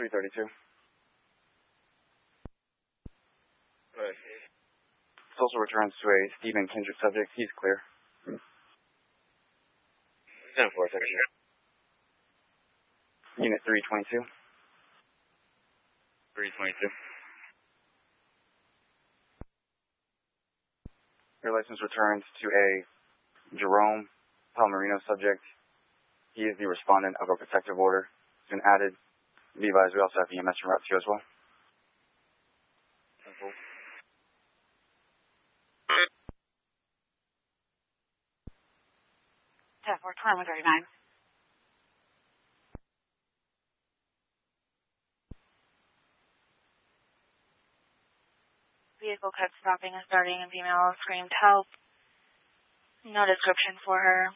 332. Right. Social returns to a Stephen Kendrick subject. He's clear. 10-4, section. Unit 322. 322. Your license returns to a Jerome Palmerino subject. He is the respondent of a protective order. It's been added. Be advised, we also have EMS en route to you as well. 10-4. Four 2139. Vehicle kept stopping and starting, and female screamed help. No description for her.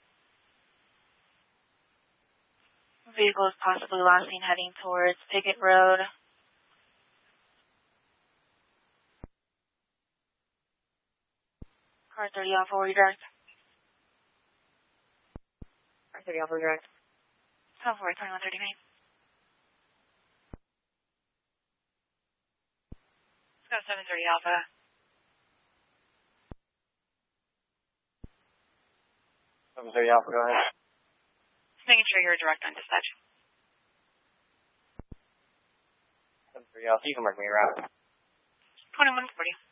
Vehicle is possibly last seen heading towards Pickett Road. Car 30 Alpha, redirect. Car 30 Alpha, redirect. 10-4, 2139. Let's go 730 Alpha. 730 Alpha, go ahead. Just making sure you're direct on dispatch. 730 Alpha, you can mark me your route. 2140.